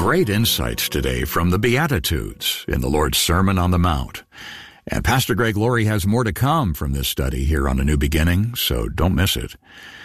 great insights today from the Beatitudes in the Lord's Sermon on the Mount. And Pastor Greg Laurie has more to come from this study here on A New Beginning, so don't miss it.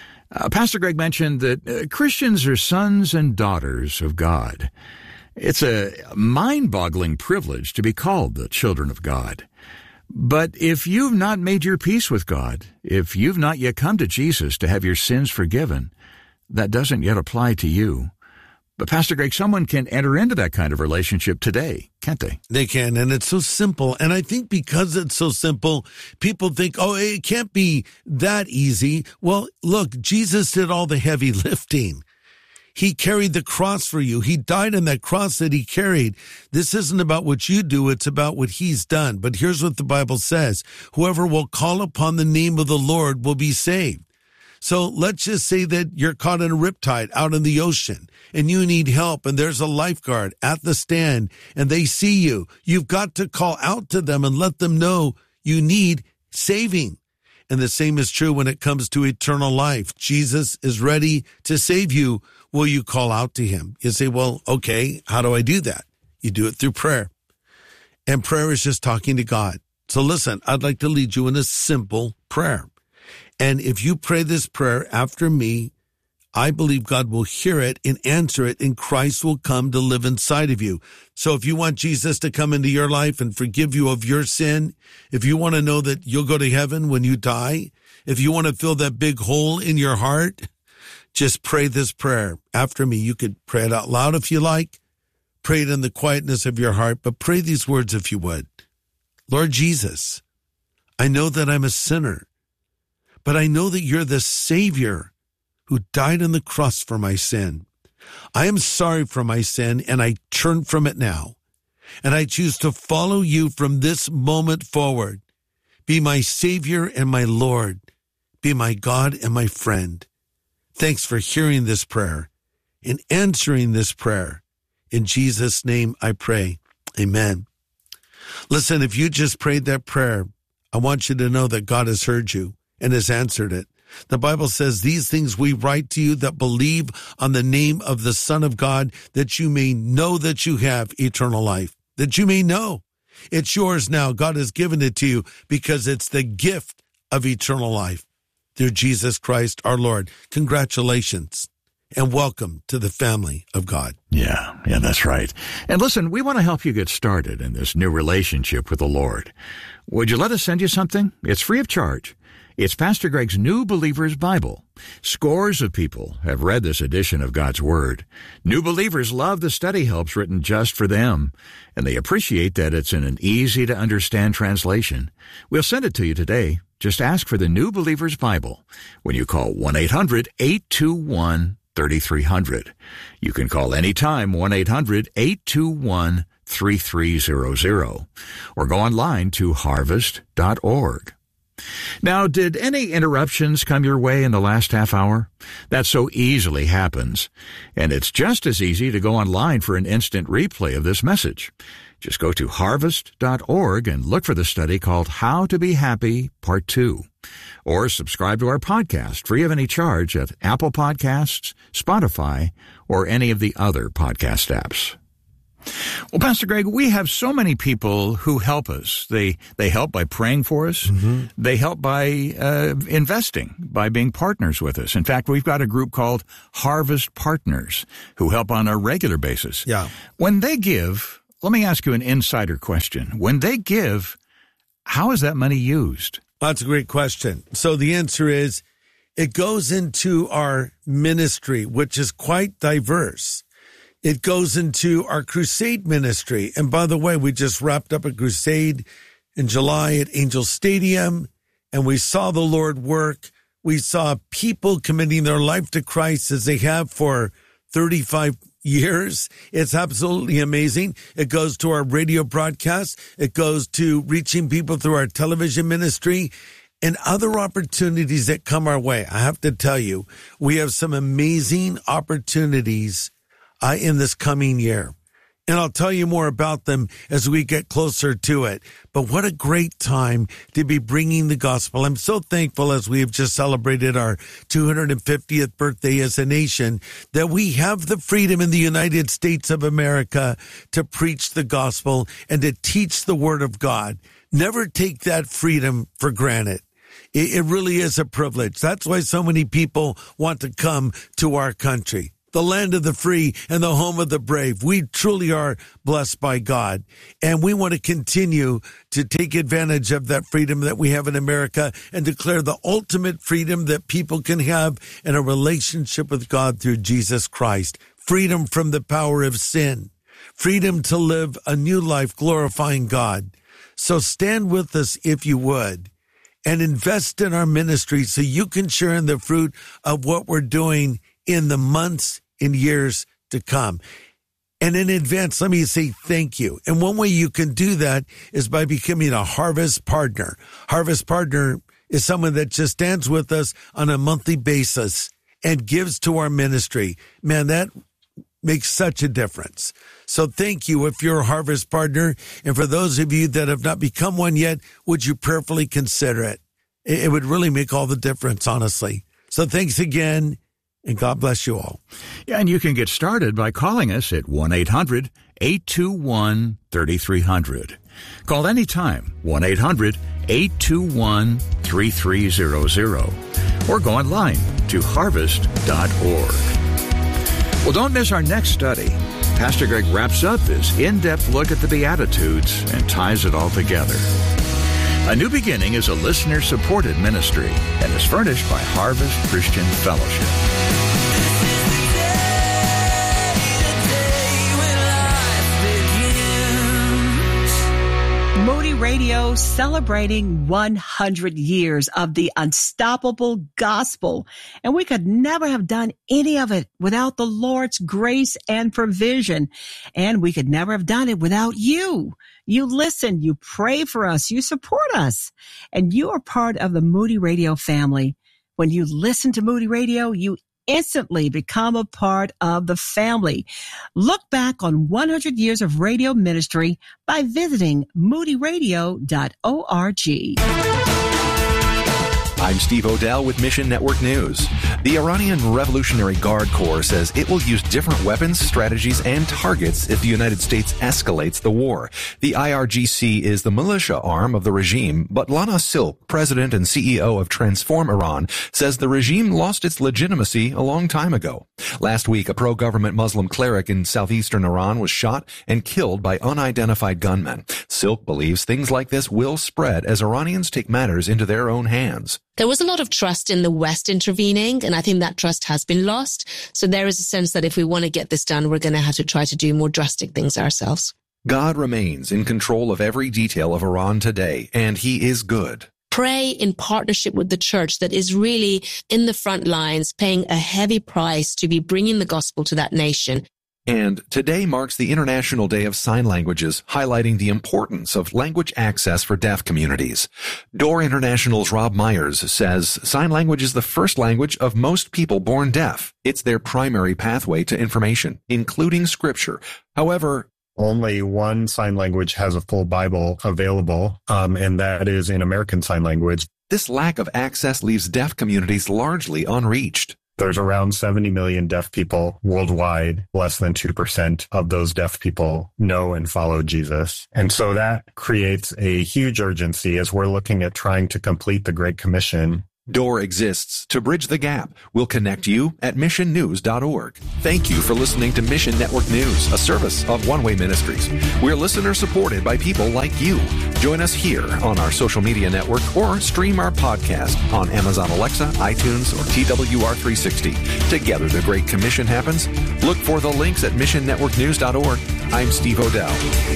Pastor Greg mentioned that Christians are sons and daughters of God. It's a mind-boggling privilege to be called the children of God. But if you've not made your peace with God, if you've not yet come to Jesus to have your sins forgiven, that doesn't yet apply to you. But Pastor Greg, someone can enter into that kind of relationship today, can't they? They can, and it's so simple. And I think because it's so simple, people think, oh, it can't be that easy. Well, look, Jesus did all the heavy lifting. He carried the cross for you. He died on that cross that he carried. This isn't about what you do. It's about what he's done. But here's what the Bible says. Whoever will call upon the name of the Lord will be saved. So let's just say that you're caught in a riptide out in the ocean and you need help and there's a lifeguard at the stand and they see you. You've got to call out to them and let them know you need saving. And the same is true when it comes to eternal life. Jesus is ready to save you. Will you call out to him? You say, well, okay, how do I do that? You do it through prayer. And prayer is just talking to God. So listen, I'd like to lead you in a simple prayer. And if you pray this prayer after me, I believe God will hear it and answer it, and Christ will come to live inside of you. So if you want Jesus to come into your life and forgive you of your sin, if you want to know that you'll go to heaven when you die, if you want to fill that big hole in your heart, just pray this prayer after me. You could pray it out loud if you like. Pray it in the quietness of your heart, but pray these words if you would. Lord Jesus, I know that I'm a sinner. But I know that you're the Savior who died on the cross for my sin. I am sorry for my sin, and I turn from it now. And I choose to follow you from this moment forward. Be my Savior and my Lord. Be my God and my friend. Thanks for hearing this prayer and answering this prayer. In Jesus' name I pray. Amen. Listen, if you just prayed that prayer, I want you to know that God has heard you and has answered it. The Bible says, these things we write to you that believe on the name of the Son of God, that you may know that you have eternal life, that you may know. It's yours now. God has given it to you because it's the gift of eternal life through Jesus Christ our Lord. Congratulations and welcome to the family of God. Yeah, that's right. And listen, we want to help you get started in this new relationship with the Lord. Would you let us send you something? It's free of charge. It's Pastor Greg's New Believer's Bible. Scores of people have read this edition of God's Word. New believers love the study helps written just for them, and they appreciate that it's in an easy-to-understand translation. We'll send it to you today. Just ask for the New Believer's Bible when you call 1-800-821-3300. You can call anytime, 1-800-821-3300, or go online to harvest.org. Now, did any interruptions come your way in the last half hour? That so easily happens. And it's just as easy to go online for an instant replay of this message. Just go to harvest.org and look for the study called How to Be Happy, Part 2. Or subscribe to our podcast free of any charge at Apple Podcasts, Spotify, or any of the other podcast apps. Well, Pastor Greg, we have so many people who help us. They help by praying for us. Mm-hmm. They help by investing, by being partners with us. In fact, we've got a group called Harvest Partners who help on a regular basis. Yeah. When they give, let me ask you an insider question. When they give, how is that money used? That's a great question. So the answer is it goes into our ministry, which is quite diverse. It goes into our crusade ministry. And by the way, we just wrapped up a crusade in July at Angel Stadium, and we saw the Lord work. We saw people committing their life to Christ as they have for 35 years. It's absolutely amazing. It goes to our radio broadcast. It goes to reaching people through our television ministry and other opportunities that come our way. I have to tell you, we have some amazing opportunities in this coming year. And I'll tell you more about them as we get closer to it. But what a great time to be bringing the gospel. I'm so thankful as we have just celebrated our 250th birthday as a nation that we have the freedom in the United States of America to preach the gospel and to teach the word of God. Never take that freedom for granted. It really is a privilege. That's why so many people want to come to our country. The land of the free and the home of the brave. We truly are blessed by God. And we want to continue to take advantage of that freedom that we have in America and declare the ultimate freedom that people can have in a relationship with God through Jesus Christ. Freedom from the power of sin. Freedom to live a new life glorifying God. So stand with us if you would and invest in our ministry so you can share in the fruit of what we're doing in the months and years to come. And in advance, let me say thank you. And one way you can do that is by becoming a Harvest Partner. Harvest Partner is someone that just stands with us on a monthly basis and gives to our ministry. Man, that makes such a difference. So thank you if you're a Harvest Partner. And for those of you that have not become one yet, would you prayerfully consider it? It would really make all the difference, honestly. So thanks again. And God bless you all. Yeah, and you can get started by calling us at 1-800-821-3300. Call anytime, 1-800-821-3300. Or go online to harvest.org. Well, don't miss our next study. Pastor Greg wraps up his in-depth look at the Beatitudes and ties it all together. A New Beginning is a listener-supported ministry and is furnished by Harvest Christian Fellowship. Moody Radio celebrating 100 years of the unstoppable gospel. And we could never have done any of it without the Lord's grace and provision. And we could never have done it without you. You listen, you pray for us, you support us, and you are part of the Moody Radio family. When you listen to Moody Radio, you instantly become a part of the family. Look back on 100 years of radio ministry by visiting moodyradio.org. I'm Steve Odell with Mission Network News. The Iranian Revolutionary Guard Corps says it will use different weapons, strategies, and targets if the United States escalates the war. The IRGC is the militia arm of the regime, but Lana Silk, president and CEO of Transform Iran, says the regime lost its legitimacy a long time ago. Last week, a pro-government Muslim cleric in southeastern Iran was shot and killed by unidentified gunmen. Silk believes things like this will spread as Iranians take matters into their own hands. There was a lot of trust in the West intervening, and I think that trust has been lost. So there is a sense that if we want to get this done, we're going to have to try to do more drastic things ourselves. God remains in control of every detail of Iran today, and he is good. Pray in partnership with the church that is really in the front lines, paying a heavy price to be bringing the gospel to that nation. And today marks the International Day of Sign Languages, highlighting the importance of language access for deaf communities. Door International's Rob Myers says sign language is the first language of most people born deaf. It's their primary pathway to information, including scripture. However, only one sign language has a full Bible available, and that is in American Sign Language. This lack of access leaves deaf communities largely unreached. There's around 70 million deaf people worldwide. Less than 2% of those deaf people know and follow Jesus. And so that creates a huge urgency as we're looking at trying to complete the Great Commission. Door exists to bridge the gap. We'll connect you at missionnews.org. Thank you for listening to Mission Network News, a service of One Way Ministries. We're listener supported by people like you. Join us here on our social media network or stream our podcast on Amazon Alexa, iTunes, or TWR360. Together the Great Commission happens. Look for the links at missionnetworknews.org. I'm Steve Odell.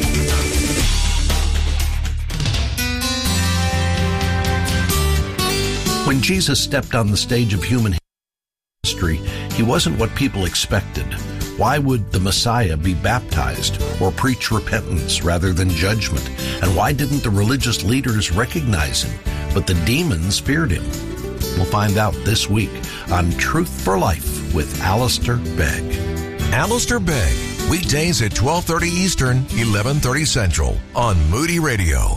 When Jesus stepped on the stage of human history, he wasn't what people expected. Why would the Messiah be baptized or preach repentance rather than judgment? And why didn't the religious leaders recognize him, but the demons feared him? We'll find out this week on Truth for Life with Alistair Begg. Alistair Begg Weekdays at 12:30 Eastern, 11:30 Central on Moody Radio.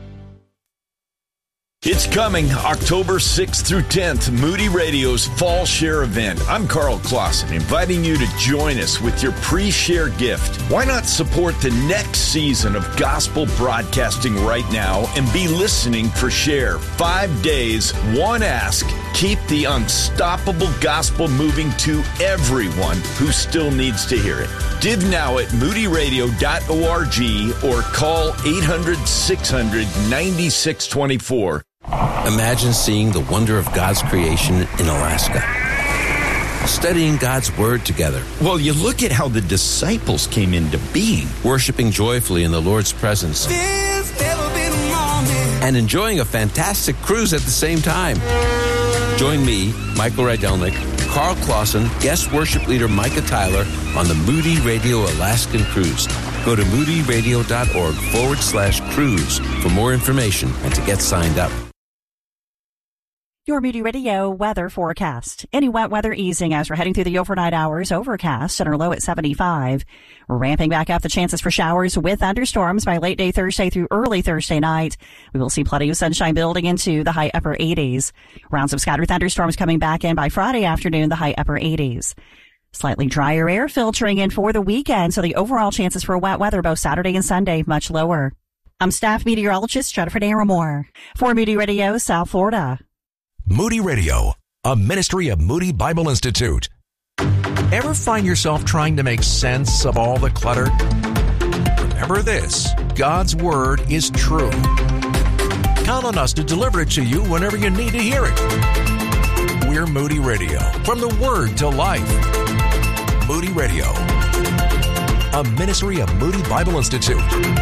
It's coming October 6th through 10th, Moody Radio's Fall Share event. I'm Carl Clausen, inviting you to join us with your pre-share gift. Why not support the next season of gospel broadcasting right now and be listening for Share? 5 days, one ask. Keep the unstoppable gospel moving to everyone who still needs to hear it. Give now at moodyradio.org or call 800-600-9624. Imagine seeing the wonder of God's creation in Alaska. Studying God's Word together. Well, you look at how the disciples came into being. Worshiping joyfully in the Lord's presence. And enjoying a fantastic cruise at the same time. Join me, Michael Rydelnik, Carl Clausen, guest worship leader Micah Tyler on the Moody Radio Alaskan Cruise. Go to moodyradio.org/cruise for more information and to get signed up. Your Moody Radio weather forecast. Any wet weather easing as we're heading through the overnight hours. Overcast and our low at 75. Ramping back up the chances for showers with thunderstorms by late day Thursday through early Thursday night. We will see plenty of sunshine building into the high upper 80s. Rounds of scattered thunderstorms coming back in by Friday afternoon, the high upper 80s. Slightly drier air filtering in for the weekend, so the overall chances for wet weather both Saturday and Sunday much lower. I'm staff meteorologist Jennifer Naramore for Moody Radio, South Florida. Moody Radio, a ministry of Moody Bible Institute. Ever find yourself trying to make sense of all the clutter? Remember this, God's Word is true. Count on us to deliver it to you whenever you need to hear it. We're Moody Radio, from the Word to life. Moody Radio, a ministry of Moody Bible Institute.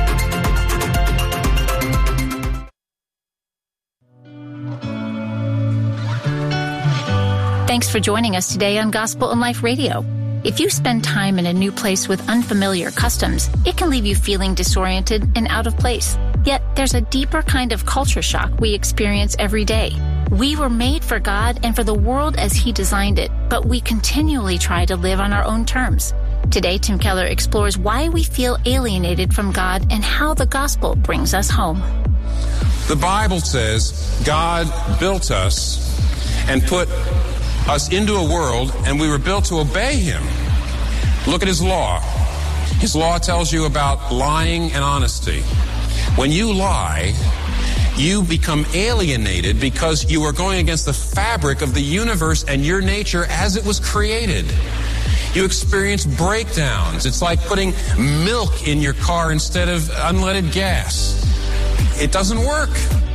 Thanks for joining us today on Gospel and Life Radio. If you spend time in a new place with unfamiliar customs, it can leave you feeling disoriented and out of place. Yet, there's a deeper kind of culture shock we experience every day. We were made for God and for the world as He designed it, but we continually try to live on our own terms. Today, Tim Keller explores why we feel alienated from God and how the gospel brings us home. The Bible says God built us and put us into a world, and we were built to obey Him. Look at His law. His law tells you about lying and honesty. When you lie, you become alienated because you are going against the fabric of the universe and your nature as it was created. You experience breakdowns. It's like putting milk in your car instead of unleaded gas. It doesn't work.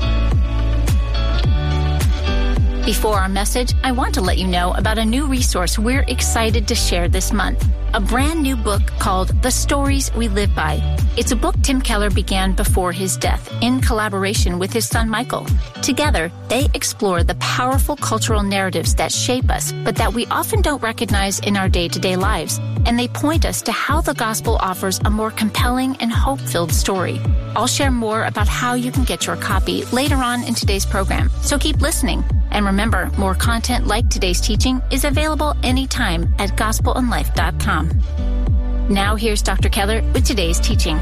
Before our message, I want to let you know about a new resource we're excited to share this month. A brand new book called The Stories We Live By. It's a book Tim Keller began before his death in collaboration with his son Michael. Together, they explore the powerful cultural narratives that shape us, but that we often don't recognize in our day-to-day lives. And they point us to how the gospel offers a more compelling and hope-filled story. I'll share more about how you can get your copy later on in today's program, so keep listening. And remember, more content like today's teaching is available anytime at gospelandlife.com. Now here's Dr. Keller with today's teaching.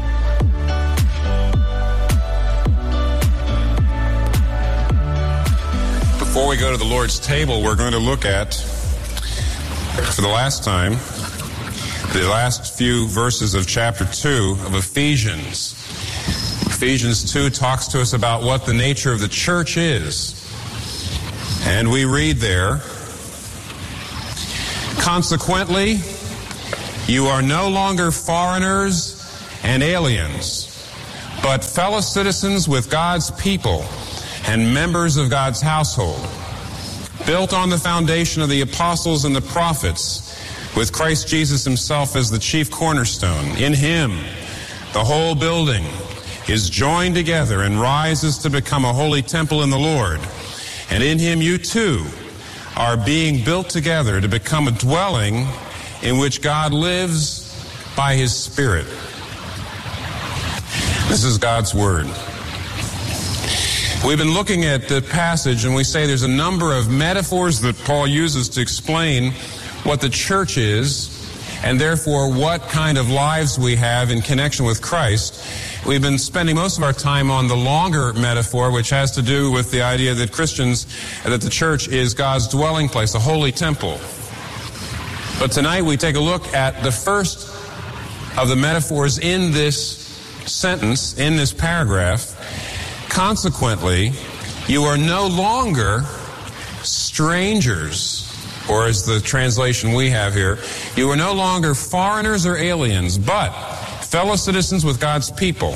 Before we go to the Lord's table, we're going to look at, for the last time, the last few verses of chapter 2 of Ephesians. Ephesians 2 talks to us about what the nature of the church is. And we read there, consequently, you are no longer foreigners and aliens, but fellow citizens with God's people and members of God's household, built on the foundation of the apostles and the prophets, with Christ Jesus Himself as the chief cornerstone. In Him, the whole building is joined together and rises to become a holy temple in the Lord. And in Him you too are being built together to become a dwelling in which God lives by His Spirit. This is God's Word. We've been looking at the passage, and we say there's a number of metaphors that Paul uses to explain what the church is and therefore what kind of lives we have in connection with Christ. We've been spending most of our time on the longer metaphor, which has to do with the idea that that the church is God's dwelling place, a holy temple. But tonight we take a look at the first of the metaphors in this sentence, in this paragraph. Consequently, you are no longer strangers, or as the translation we have here, you are no longer foreigners or aliens, but fellow citizens with God's people.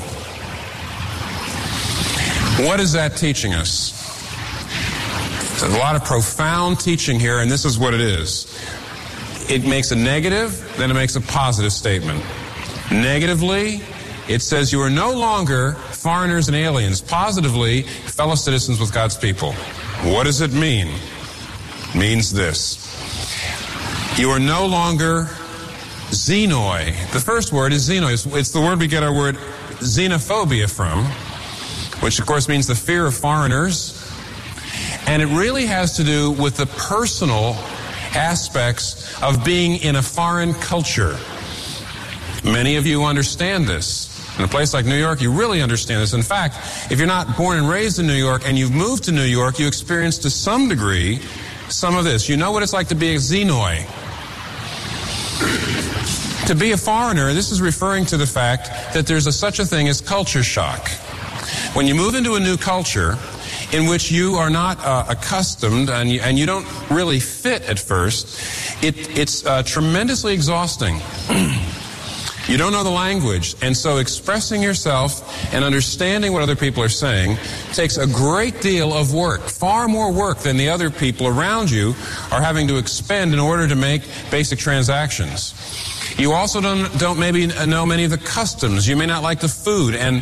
What is that teaching us? There's a lot of profound teaching here, and this is what it is. It makes a negative, then it makes a positive statement. Negatively, it says you are no longer foreigners and aliens. Positively, fellow citizens with God's people. What does it mean? It means this. You are no longer xenoi. The first word is xenoi. It's the word we get our word xenophobia from, which of course means the fear of foreigners. And it really has to do with the personal aspects of being in a foreign culture. Many of you understand this. In a place like New York, you really understand this. In fact, if you're not born and raised in New York and you've moved to New York, you experience to some degree some of this. You know what it's like to be a xenoi. To be a foreigner, this is referring to the fact that there's such a thing as culture shock. When you move into a new culture in which you are not accustomed and you don't really fit at first, it's tremendously exhausting. You don't know the language, and so expressing yourself and understanding what other people are saying takes a great deal of work, far more work than the other people around you are having to expend in order to make basic transactions. You also don't maybe know many of the customs. You may not like the food, and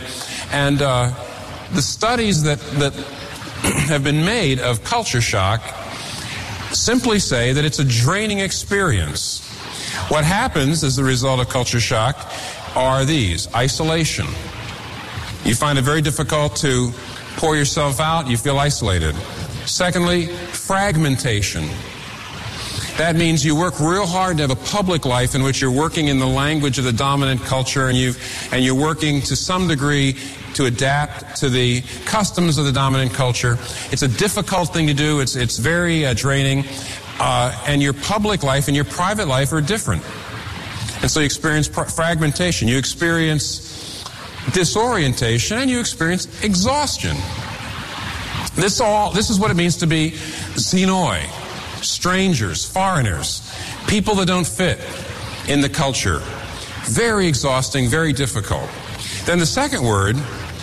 the studies that have been made of culture shock simply say that it's a draining experience. What happens as a result of culture shock are these: isolation. You find it very difficult to pour yourself out. You feel isolated. Secondly, fragmentation. That means you work real hard to have a public life in which you're working in the language of the dominant culture, and you're working to some degree to adapt to the customs of the dominant culture. It's a difficult thing to do. It's very draining. And your public life and your private life are different. And so you experience fragmentation, you experience disorientation, and you experience exhaustion. This is what it means to be xenoi, strangers, foreigners, people that don't fit in the culture. Very exhausting, very difficult. Then the second word,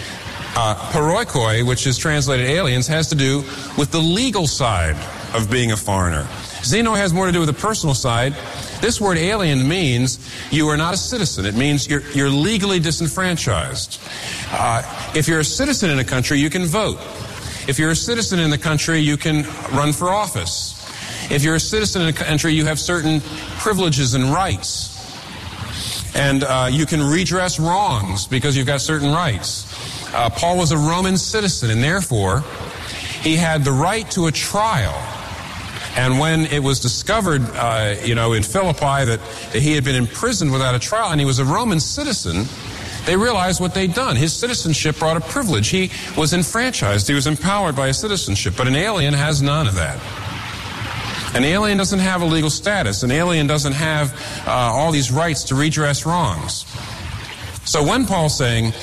paroikoi, which is translated aliens, has to do with the legal side of being a foreigner. Xenoi has more to do with the personal side. This word alien means you are not a citizen. It means you're legally disenfranchised. If you're a citizen in a country, you can vote. If you're a citizen in the country, you can run for office. If you're a citizen in a country, you have certain privileges and rights. And you can redress wrongs because you've got certain rights. Paul was a Roman citizen, and therefore he had the right to a trial. And when it was discovered, in Philippi that he had been imprisoned without a trial and he was a Roman citizen, they realized what they'd done. His citizenship brought a privilege. He was enfranchised. He was empowered by his citizenship. But an alien has none of that. An alien doesn't have a legal status. An alien doesn't have all these rights to redress wrongs. So when Paul's saying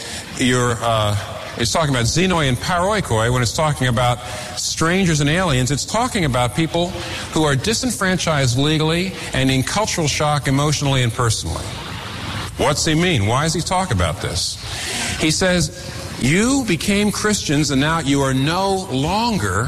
it's talking about xenoi and paroikoi, when it's talking about strangers and aliens, it's talking about people who are disenfranchised legally and in cultural shock emotionally and personally. What's he mean? Why does he talk about this? He says, you became Christians and now you are no longer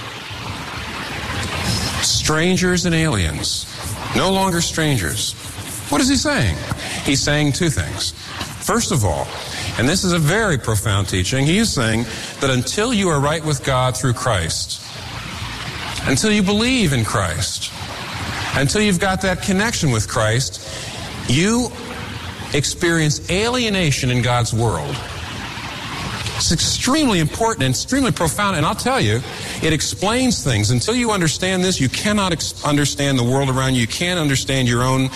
strangers and aliens. No longer strangers. What is he saying? He's saying two things. First of all, and this is a very profound teaching, he is saying that until you are right with God through Christ, until you believe in Christ, until you've got that connection with Christ, you experience alienation in God's world. It's extremely important and extremely profound, and I'll tell you, it explains things. Until you understand this, you cannot understand the world around you. You can't understand your own.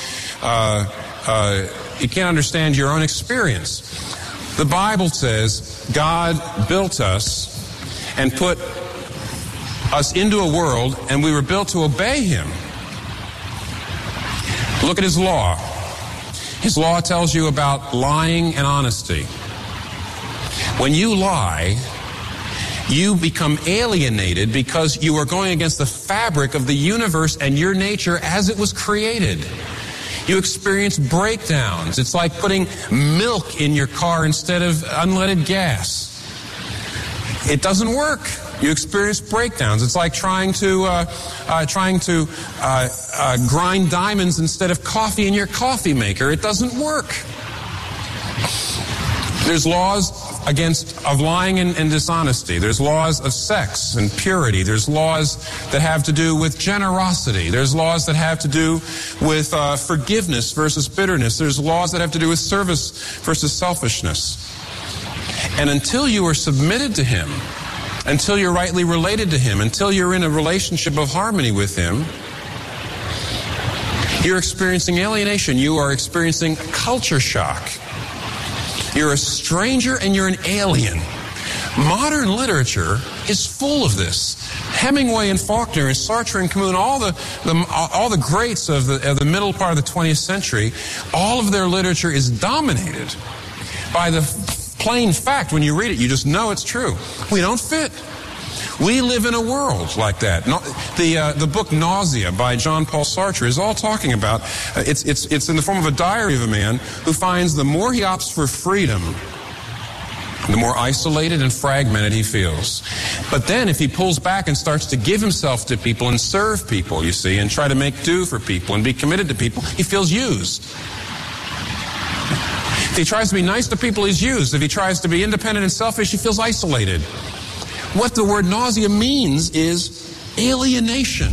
You can't understand your own experience. The Bible says God built us and put us into a world, and we were built to obey Him. Look at His law. His law tells you about lying and honesty. When you lie, you become alienated because you are going against the fabric of the universe and your nature as it was created. You experience breakdowns. It's like putting milk in your car instead of unleaded gas. It doesn't work. You experience breakdowns. It's like trying to grind diamonds instead of coffee in your coffee maker. It doesn't work. There's laws of lying and dishonesty. There's laws of sex and purity. There's laws that have to do with generosity. There's laws that have to do with forgiveness versus bitterness. There's laws that have to do with service versus selfishness. And until you are submitted to Him, until you're rightly related to Him, until you're in a relationship of harmony with Him, you're experiencing alienation. You are experiencing culture shock. You're a stranger and you're an alien. Modern literature is full of this. Hemingway and Faulkner and Sartre and Camus, all the greats of the middle part of the 20th century, all of their literature is dominated by the plain fact. When you read it, you just know it's true. We don't fit. We live in a world like that. The book Nausea by Jean-Paul Sartre is all talking about, it's in the form of a diary of a man who finds the more he opts for freedom, the more isolated and fragmented he feels. But then if he pulls back and starts to give himself to people and serve people, you see, and try to make do for people and be committed to people, he feels used. If he tries to be nice to people, he's used. If he tries to be independent and selfish, he feels isolated. What the word nausea means is alienation.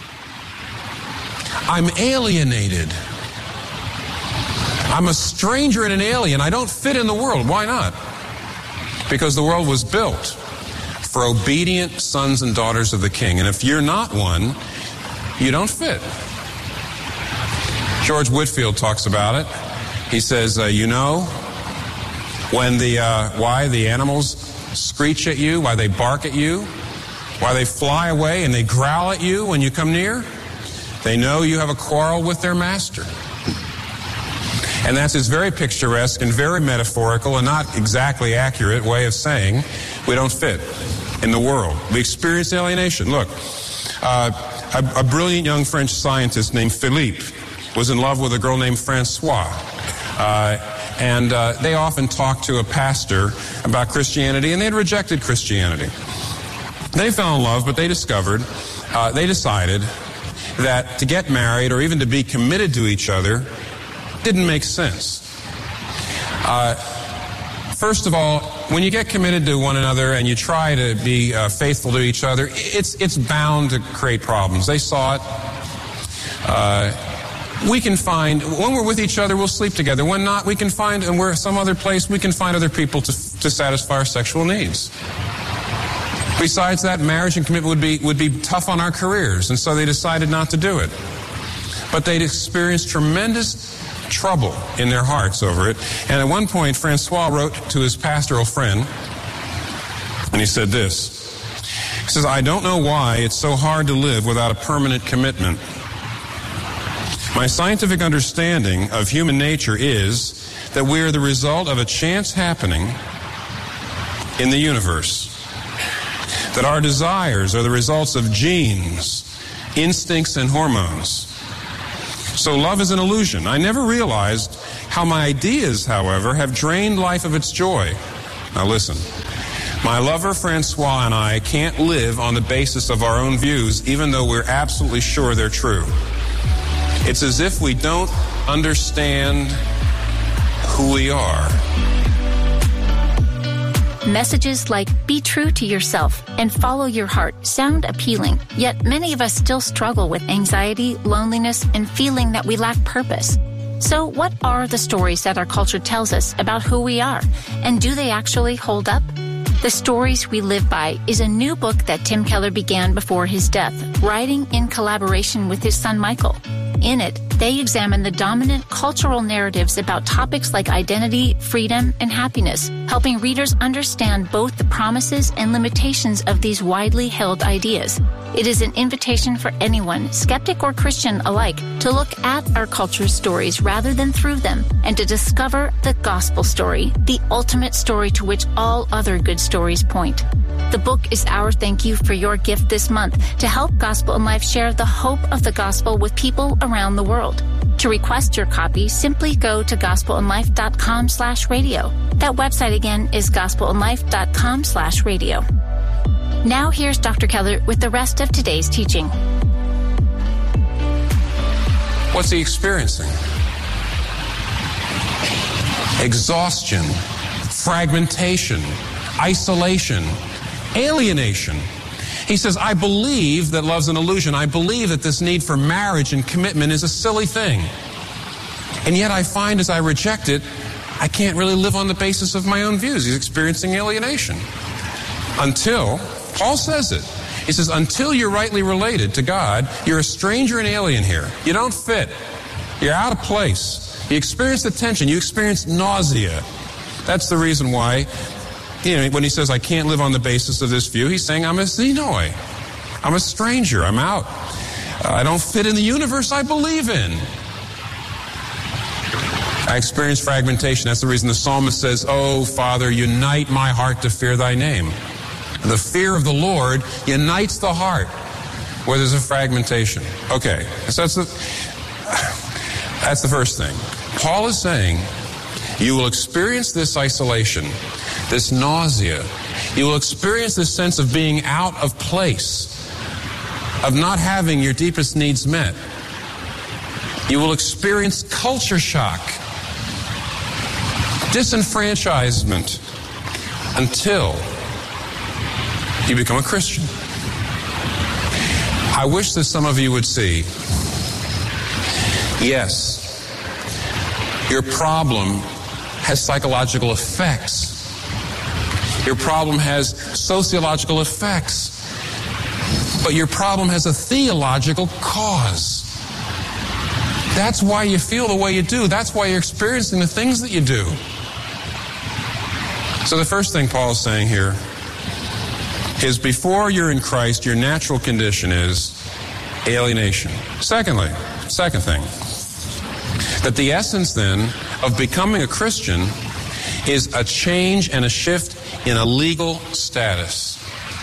I'm alienated. I'm a stranger and an alien. I don't fit in the world. Why not? Because the world was built for obedient sons and daughters of the King. And if you're not one, you don't fit. George Whitefield talks about it. He says, when why the animals screech at you, why they bark at you, why they fly away and they growl at you when you come near, they know you have a quarrel with their master. And that's his very picturesque and very metaphorical and not exactly accurate way of saying we don't fit in the world. We experience alienation. Look, a brilliant young French scientist named Philippe was in love with a girl named Francois. And they often talked to a pastor about Christianity, and they had rejected Christianity. They fell in love, but they decided that to get married or even to be committed to each other didn't make sense. First of all, when you get committed to one another and you try to be faithful to each other, it's bound to create problems. They saw it. We can find, when we're with each other, we'll sleep together. When not, we can find, and we're some other place, we can find other people to satisfy our sexual needs. Besides that, marriage and commitment would be tough on our careers, and so they decided not to do it. But they'd experienced tremendous trouble in their hearts over it. And at one point, Francois wrote to his pastoral friend, and he said this. He says, "I don't know why it's so hard to live without a permanent commitment. My scientific understanding of human nature is that we are the result of a chance happening in the universe. That our desires are the results of genes, instincts, and hormones. So love is an illusion. I never realized how my ideas, however, have drained life of its joy." Now listen. "My lover Francois and I can't live on the basis of our own views, even though we're absolutely sure they're true. It's as if we don't understand who we are." Messages like "be true to yourself" and "follow your heart" sound appealing, yet many of us still struggle with anxiety, loneliness, and feeling that we lack purpose. So what are the stories that our culture tells us about who we are, and do they actually hold up? The Stories We Live By is a new book that Tim Keller began before his death, writing in collaboration with his son Michael. In it, they examine the dominant cultural narratives about topics like identity, freedom, and happiness, helping readers understand both the promises and limitations of these widely held ideas. It is an invitation for anyone, skeptic or Christian alike, to look at our culture's stories rather than through them, and to discover the gospel story, the ultimate story to which all other good stories point. The book is our thank you for your gift this month to help Gospel in Life share the hope of the gospel with people around the world. To request your copy, simply go to gospelinlife.com/radio. That website again is gospelinlife.com/radio. Now here's Dr. Keller with the rest of today's teaching. What's he experiencing? Exhaustion, fragmentation, isolation, alienation. He says, I believe that love's an illusion. I believe that this need for marriage and commitment is a silly thing. And yet I find as I reject it, I can't really live on the basis of my own views. He's experiencing alienation. Until, Paul says it. He says, until you're rightly related to God, you're a stranger and alien here. You don't fit. You're out of place. You experience the tension. You experience nausea. That's the reason why, when he says, I can't live on the basis of this view, he's saying, I'm a xenoi. I'm a stranger. I'm out. I don't fit in the universe I believe in. I experience fragmentation. That's the reason the psalmist says, Oh, Father, unite my heart to fear thy name. The fear of the Lord unites the heart where there's a fragmentation. Okay, so that's the first thing. Paul is saying, you will experience this isolation, this nausea. You will experience this sense of being out of place, of not having your deepest needs met. You will experience culture shock, disenfranchisement, until you become a Christian. I wish that some of you would see, yes, your problem has psychological effects. Your problem has sociological effects. But your problem has a theological cause. That's why you feel the way you do. That's why you're experiencing the things that you do. So the first thing Paul is saying here is before you're in Christ, your natural condition is alienation. Second thing, that the essence then of becoming a Christian is a change and a shift in a legal status.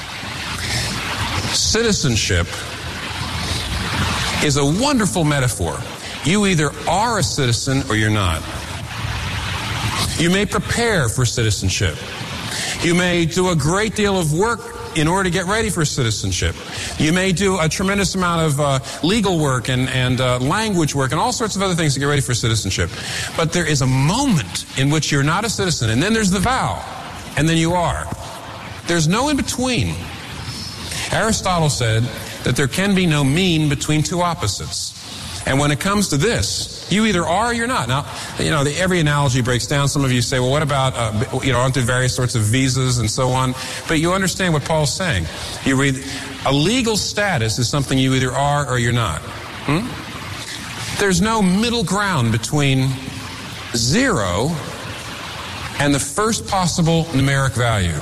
Citizenship is a wonderful metaphor. You either are a citizen or you're not. You may prepare for citizenship. You may do a great deal of work in order to get ready for citizenship. You may do a tremendous amount of legal work and language work and all sorts of other things to get ready for citizenship. But there is a moment in which you're not a citizen, and then there's the vow, and then you are. There's no in between. Aristotle said that there can be no mean between two opposites. And when it comes to this, you either are or you're not. Now, every analogy breaks down. Some of you say, well, what about, aren't there various sorts of visas and so on? But you understand what Paul's saying. You read, a legal status is something you either are or you're not. There's no middle ground between 0 and the first possible numeric value.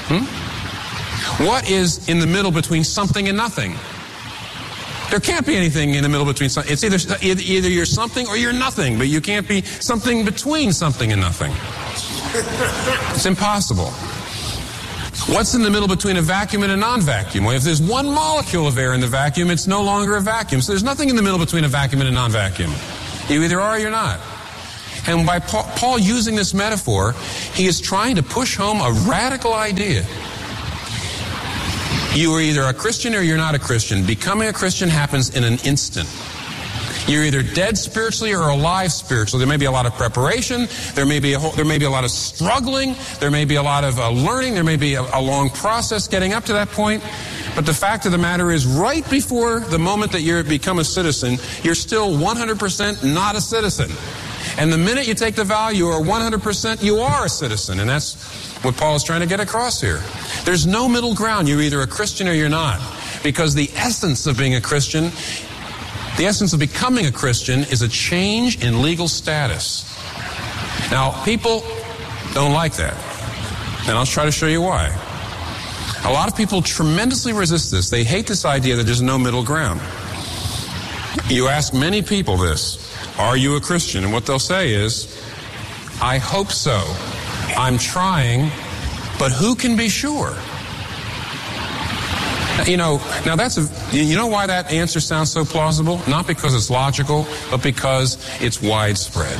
What is in the middle between something and nothing? There can't be anything in the middle between something. It's either you're something or you're nothing, but you can't be something between something and nothing. It's impossible. What's in the middle between a vacuum and a non-vacuum? Well, if there's one molecule of air in the vacuum, it's no longer a vacuum. So there's nothing in the middle between a vacuum and a non-vacuum. You either are or you're not. And by Paul using this metaphor, he is trying to push home a radical idea. You are either a Christian or you're not a Christian. Becoming a Christian happens in an instant. You're either dead spiritually or alive spiritually. There may be a lot of preparation. There may be a lot of struggling. There may be a lot of learning. There may be a long process getting up to that point. But the fact of the matter is, right before the moment that you become a citizen, you're still 100% not a citizen. And the minute you take the vow, you are 100%, you are a citizen. And that's what Paul is trying to get across here. There's no middle ground. You're either a Christian or you're not. Because the essence of being a Christian, the essence of becoming a Christian is a change in legal status. Now, people don't like that. And I'll try to show you why. A lot of people tremendously resist this. They hate this idea that there's no middle ground. You ask many people this, are you a Christian? And what they'll say is, I hope so. I'm trying, but who can be sure? You know why that answer sounds so plausible? Not because it's logical, but because it's widespread.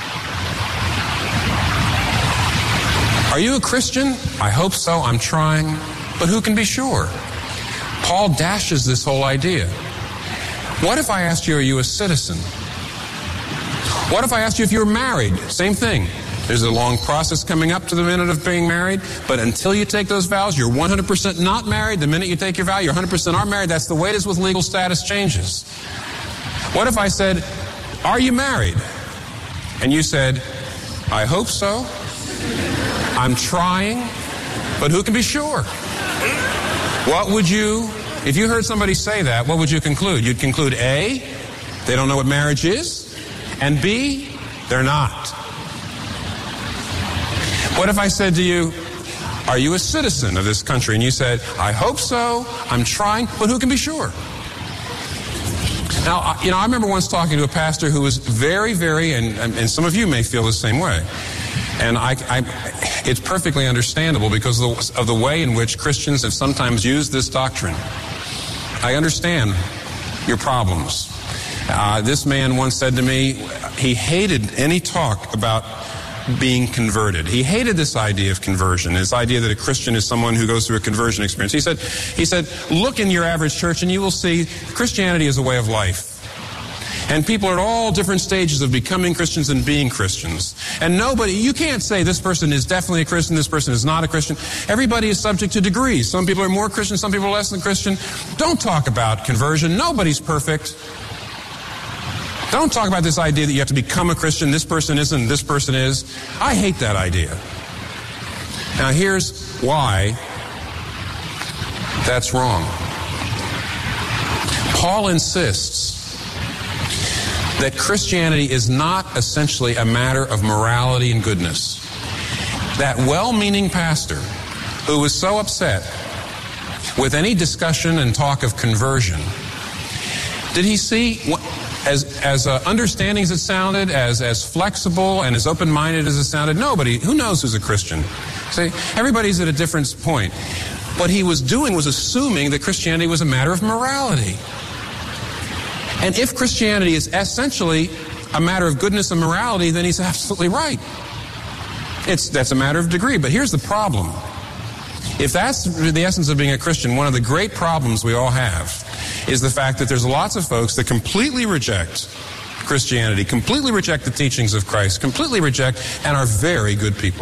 Are you a Christian? I hope so. I'm trying, but who can be sure? Paul dashes this whole idea. What if I asked you, are you a citizen? What if I asked you if you were married? Same thing. There's a long process coming up to the minute of being married, but until you take those vows, you're 100% not married. The minute you take your vow, you're 100% are married. That's the way it is with legal status changes. What if I said, are you married? And you said, I hope so. I'm trying, but who can be sure? What would you, if you heard somebody say that, what would you conclude? You'd conclude A, they don't know what marriage is, and B, they're not. What if I said to you, are you a citizen of this country? And you said, I hope so, I'm trying, but who can be sure? Now, I remember once talking to a pastor who was very, very, and some of you may feel the same way. And it's perfectly understandable because of the way in which Christians have sometimes used this doctrine. I understand your problems. This man once said to me, he hated any talk about being converted. He hated this idea of conversion, this idea that a Christian is someone who goes through a conversion experience. He said, look in your average church and you will see Christianity is a way of life. And people are at all different stages of becoming Christians and being Christians. And you can't say this person is definitely a Christian, this person is not a Christian. Everybody is subject to degrees. Some people are more Christian, some people are less than Christian. Don't talk about conversion. Nobody's perfect. Don't talk about this idea that you have to become a Christian. This person isn't, this person is. I hate that idea. Now here's why that's wrong. Paul insists that Christianity is not essentially a matter of morality and goodness. That well-meaning pastor who was so upset with any discussion and talk of conversion, did he see, as understanding as it sounded, as flexible and as open-minded as it sounded, who knows who's a Christian? See, everybody's at a different point. What he was doing was assuming that Christianity was a matter of morality. And if Christianity is essentially a matter of goodness and morality, then he's absolutely right. That's a matter of degree. But here's the problem. If that's the essence of being a Christian, one of the great problems we all have is the fact that there's lots of folks that completely reject Christianity, completely reject the teachings of Christ, completely reject, and are very good people.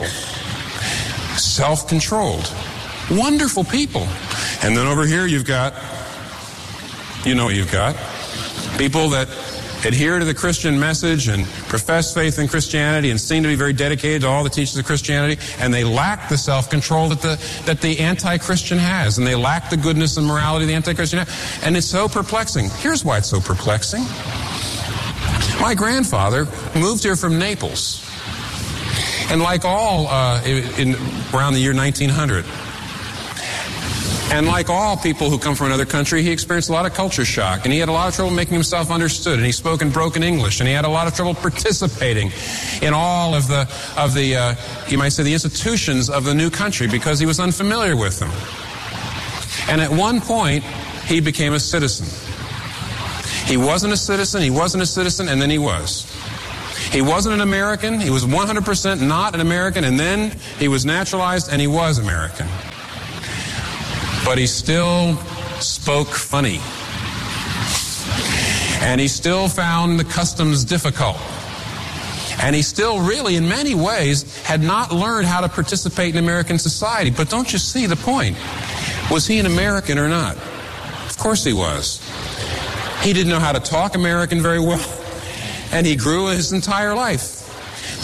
Self-controlled. Wonderful people. And then over here you've got, you know what you've got. People that adhere to the Christian message and profess faith in Christianity and seem to be very dedicated to all the teachings of Christianity, and they lack the self-control that the anti-Christian has, and they lack the goodness and morality the anti-Christian has. And it's so perplexing. Here's why it's so perplexing. My grandfather moved here from Naples, and like all around the year 1900, and like all people who come from another country, he experienced a lot of culture shock, and he had a lot of trouble making himself understood, and he spoke in broken English, and he had a lot of trouble participating in all of the you might say, the institutions of the new country because he was unfamiliar with them. And at one point, he became a citizen. He wasn't a citizen, and then he was. He wasn't an American, he was 100% not an American, and then he was naturalized, and he was American. But he still spoke funny. And he still found the customs difficult. And he still really, in many ways, had not learned how to participate in American society. But don't you see the point? Was he an American or not? Of course he was. He didn't know how to talk American very well. And he grew his entire life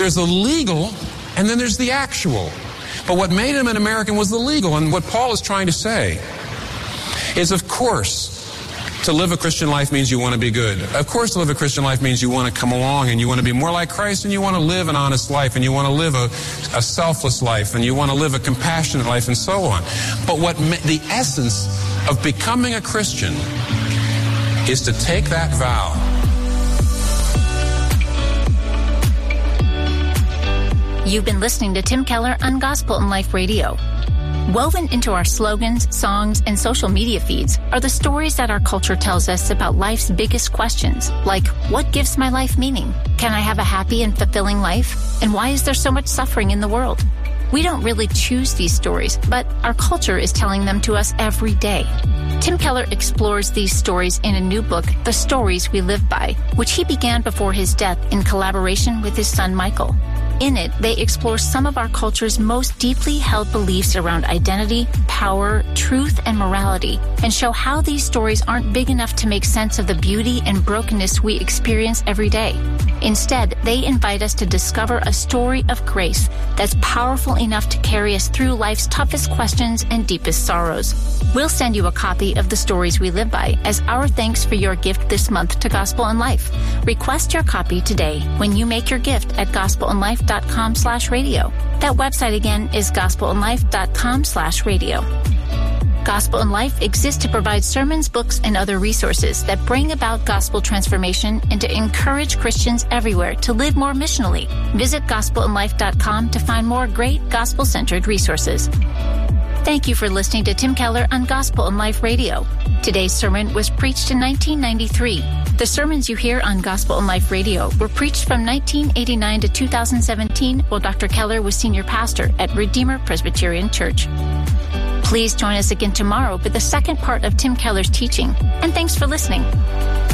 There's the legal, and then there's the actual. But what made him an American was the legal. And what Paul is trying to say is, of course, to live a Christian life means you want to be good. Of course, to live a Christian life means you want to come along and you want to be more like Christ, and you want to live an honest life, and you want to live a selfless life, and you want to live a compassionate life, and so on. But the essence of becoming a Christian is to take that vow. You've been listening to Tim Keller on Gospel in Life Radio. Woven into our slogans, songs, and social media feeds are the stories that our culture tells us about life's biggest questions, like, what gives my life meaning? Can I have a happy and fulfilling life? And why is there so much suffering in the world? We don't really choose these stories, but our culture is telling them to us every day. Tim Keller explores these stories in a new book, The Stories We Live By, which he began before his death in collaboration with his son Michael. In it, they explore some of our culture's most deeply held beliefs around identity, power, truth, and morality, and show how these stories aren't big enough to make sense of the beauty and brokenness we experience every day. Instead, they invite us to discover a story of grace that's powerful enough to carry us through life's toughest questions and deepest sorrows. We'll send you a copy of The Stories We Live By as our thanks for your gift this month to Gospel in Life. Request your copy today when you make your gift at gospelinlife.com/radio. That website again is gospelinlife.com/radio. Gospel in Life exists to provide sermons, books, and other resources that bring about gospel transformation and to encourage Christians everywhere to live more missionally. Visit gospelinlife.com to find more great gospel-centered resources. Thank you for listening to Tim Keller on Gospel in Life Radio. Today's sermon was preached in 1993. The sermons you hear on Gospel in Life Radio were preached from 1989 to 2017 while Dr. Keller was senior pastor at Redeemer Presbyterian Church. Please join us again tomorrow for the second part of Tim Keller's teaching. And thanks for listening.